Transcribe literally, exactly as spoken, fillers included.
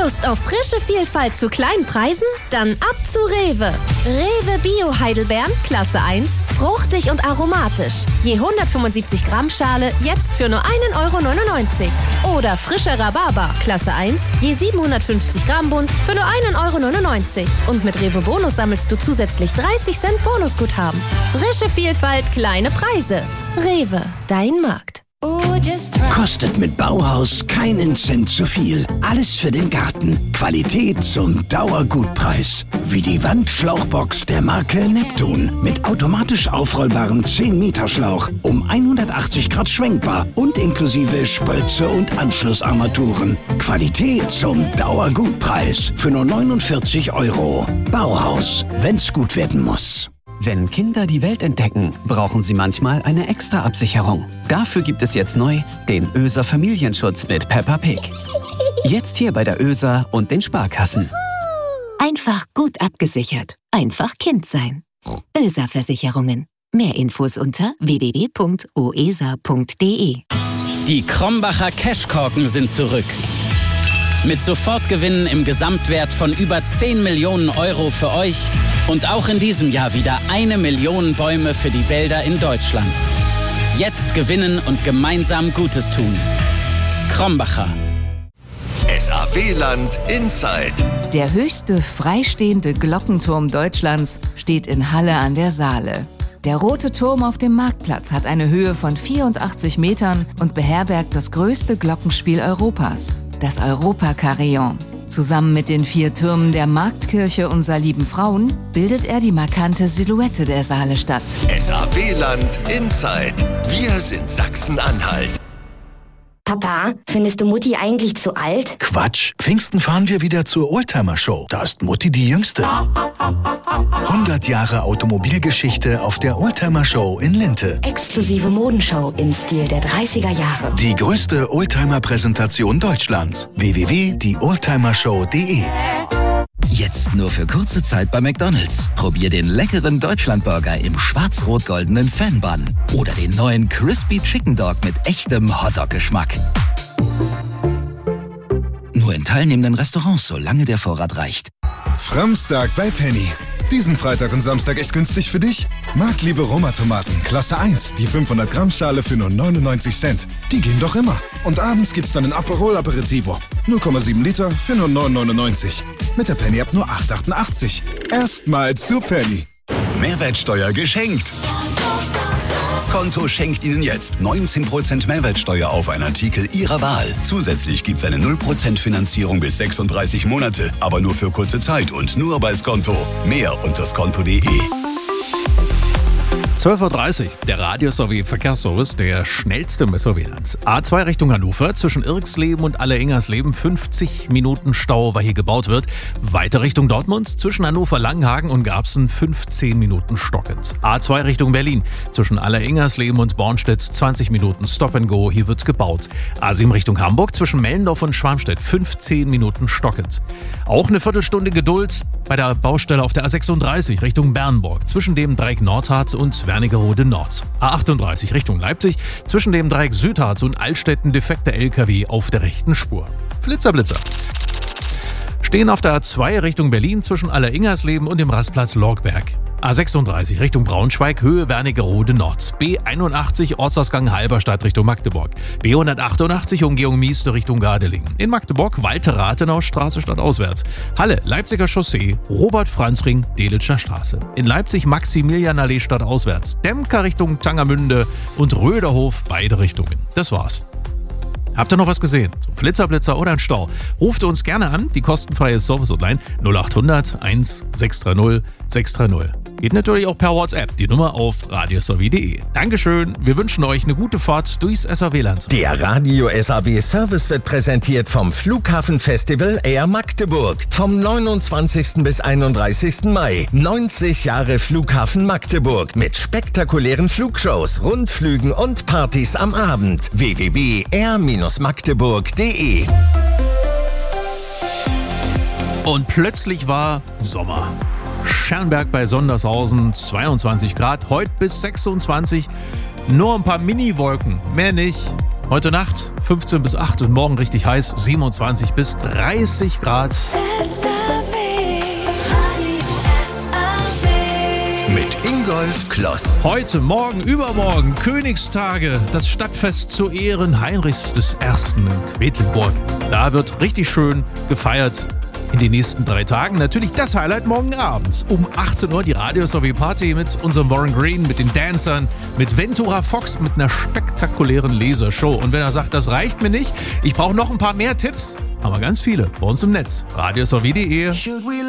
Lust auf frische Vielfalt zu kleinen Preisen? Dann ab zu Rewe. Rewe Bio Heidelbeeren, Klasse eins, fruchtig und aromatisch. Je hundertfünfundsiebzig Gramm Schale, jetzt für nur ein Euro neunundneunzig. Oder frischer Rhabarber, Klasse eins, je siebenhundertfünfzig Gramm Bund, für nur ein Euro neunundneunzig. Und mit Rewe Bonus sammelst du zusätzlich dreißig Cent Bonusguthaben. Frische Vielfalt, kleine Preise. Rewe, dein Markt. Kostet mit Bauhaus keinen Cent zu viel. Alles für den Garten. Qualität zum Dauergutpreis. Wie die Wandschlauchbox der Marke Neptun. Mit automatisch aufrollbarem zehn Meter Schlauch. Um hundertachtzig Grad schwenkbar. Und inklusive Spritze und Anschlussarmaturen. Qualität zum Dauergutpreis. Für nur neunundvierzig Euro. Bauhaus. Wenn's gut werden muss. Wenn Kinder die Welt entdecken, brauchen sie manchmal eine extra Absicherung. Dafür gibt es jetzt neu den Öser Familienschutz mit Peppa Pig. Jetzt hier bei der Öser und den Sparkassen. Einfach gut abgesichert. Einfach Kind sein. Öser Versicherungen. Mehr Infos unter w w w punkt o e s a punkt d e. Die Krombacher Cashkorken sind zurück. Mit Sofortgewinnen im Gesamtwert von über zehn Millionen Euro für euch und auch in diesem Jahr wieder eine Million Bäume für die Wälder in Deutschland. Jetzt gewinnen und gemeinsam Gutes tun. Krombacher. S A W-Land Inside. Der höchste freistehende Glockenturm Deutschlands steht in Halle an der Saale. Der Rote Turm auf dem Marktplatz hat eine Höhe von vierundachtzig Metern und beherbergt das größte Glockenspiel Europas, das Europa-Carillon. Zusammen mit den vier Türmen der Marktkirche Unser Lieben Frauen bildet er die markante Silhouette der Saalestadt. S A W-Land Inside. Wir sind Sachsen-Anhalt. Papa, findest du Mutti eigentlich zu alt? Quatsch. Pfingsten fahren wir wieder zur Oldtimer-Show. Da ist Mutti die Jüngste. hundert Jahre Automobilgeschichte auf der Oldtimer-Show in Linte. Exklusive Modenshow im Stil der dreißiger Jahre. Die größte Oldtimer-Präsentation Deutschlands. w w w punkt die oldtimer show punkt d e. Jetzt nur für kurze Zeit bei McDonald's. Probier den leckeren Deutschlandburger im schwarz-rot-goldenen Fan-Bun. Oder den neuen Crispy Chicken Dog mit echtem Hotdog-Geschmack. Nur in teilnehmenden Restaurants, solange der Vorrat reicht. Framstag bei Penny. Diesen Freitag und Samstag echt günstig für dich? Marktliebe Roma-Tomaten, Klasse eins, die fünfhundert Gramm Schale für nur neunundneunzig Cent. Die gehen doch immer. Und abends gibt's dann ein Aperol Aperitivo. null Komma sieben Liter für nur neun neunundneunzig. Mit der Penny ab nur acht achtundachtzig. Erstmal zu Penny. Mehrwertsteuer geschenkt. Skonto schenkt Ihnen jetzt neunzehn Prozent Mehrwertsteuer auf einen Artikel Ihrer Wahl. Zusätzlich gibt es eine null Prozent Finanzierung bis sechsunddreißig Monate, aber nur für kurze Zeit und nur bei Skonto. Mehr unter skonto punkt d e. zwölf Uhr dreißig, der Radio-S A W-Verkehrsservice, der schnellste im S A W-Land. A zwei Richtung Hannover, zwischen Irksleben und Alleingersleben, fünfzig Minuten Stau, weil hier gebaut wird. Weiter Richtung Dortmund, zwischen Hannover-Langenhagen und Garbsen, fünfzehn Minuten stockend. A zwei Richtung Berlin, zwischen Alleingersleben und Bornstedt, zwanzig Minuten Stop and Go, hier wird gebaut. A sieben Richtung Hamburg, zwischen Mellendorf und Schwarmstedt, fünfzehn Minuten stockend. Auch eine Viertelstunde Geduld bei der Baustelle auf der A sechsunddreißig Richtung Bernburg, zwischen dem Dreieck Nordharz und Wernigerode Nord. A achtunddreißig Richtung Leipzig, zwischen dem Dreieck Südharz und Altstetten defekter L K W auf der rechten Spur. Flitzer, Blitzer. Stehen auf der A zwei Richtung Berlin zwischen Alleringersleben und dem Rastplatz Lorgberg. A sechsunddreißig Richtung Braunschweig, Höhe Wernigerode Nord. B einundachtzig Ortsausgang Halberstadt Richtung Magdeburg. B hundertachtundachtzig Umgehung Mieste Richtung Gardelegen. In Magdeburg Walter-Rathenau Straße stadtauswärts. Halle Leipziger Chaussee, Robert-Franz-Ring, Delitscher Straße. In Leipzig Maximilianallee stadtauswärts. Demker Richtung Tangermünde und Röderhof beide Richtungen. Das war's. Habt ihr noch was gesehen? Zum Flitzerblitzer oder ein Stau? Ruft uns gerne an, die kostenfreie Service-Hotline null achthundert eins sechs drei null sechs drei null. Geht natürlich auch per WhatsApp, die Nummer auf radio s a w punkt d e. Dankeschön, wir wünschen euch eine gute Fahrt durchs S A W-Land. Der Radio-S A W-Service wird präsentiert vom Flughafenfestival Air Magdeburg. Vom neunundzwanzigsten bis einunddreißigsten Mai. neunzig Jahre Flughafen Magdeburg mit spektakulären Flugshows, Rundflügen und Partys am Abend. w w w punkt air magdeburg punkt d e. Und plötzlich war Sommer. Schernberg bei Sondershausen, zweiundzwanzig Grad, heute bis sechsundzwanzig. Nur ein paar Mini-Wolken, mehr nicht. Heute Nacht fünfzehn bis acht und morgen richtig heiß, siebenundzwanzig bis dreißig Grad. Mit Ingolf Kloss. Heute, morgen, übermorgen, Königstage, das Stadtfest zu Ehren Heinrichs des Ersten in Quedlinburg. Da wird richtig schön gefeiert. In den nächsten drei Tagen natürlich das Highlight morgen abends. Um achtzehn Uhr die Radio Sowie Party mit unserem Warren Green, mit den Dancern, mit Ventura Fox, mit einer spektakulären Lasershow. Und wenn er sagt, das reicht mir nicht, ich brauche noch ein paar mehr Tipps, haben wir ganz viele bei uns im Netz. radio sowie punkt de